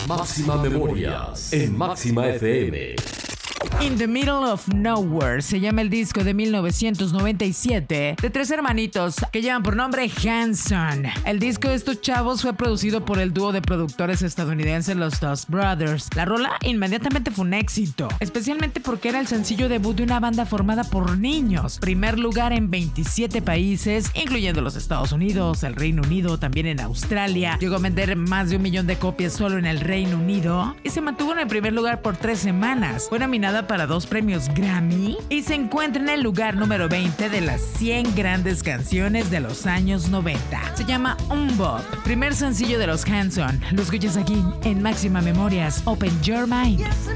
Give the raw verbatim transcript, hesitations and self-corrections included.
Máxima Memorias en Máxima F M. In the Middle of Nowhere se llama el disco de mil novecientos noventa y siete de tres hermanitos que llevan por nombre Hanson. El disco de estos chavos fue producido por el dúo de productores estadounidenses los Dust Brothers. La rola inmediatamente fue un éxito, especialmente porque era el sencillo debut de una banda formada por niños. Primer lugar en veintisiete países, incluyendo los Estados Unidos, el Reino Unido, también en Australia. Llegó a vender más de un millón de copias solo en el Reino Unido y se mantuvo en el primer lugar por tres semanas. Fue nominada para dos premios Grammy y se encuentra en el lugar número veinte de las cien grandes canciones de los años noventa. Se llama Umbop, primer sencillo de los Hanson. Lo escuchas aquí en Máxima Memorias. Open Your Mind.